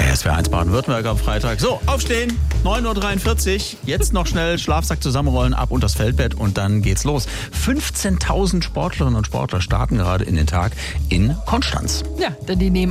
SWR 1 Baden-Württemberg am Freitag. So, aufstehen, 9.43 Uhr. Jetzt noch schnell Schlafsack zusammenrollen, ab unter das Feldbett und dann geht's los. 15.000 Sportlerinnen und Sportler starten gerade in den Tag in Konstanz. Ja, denn die nehmen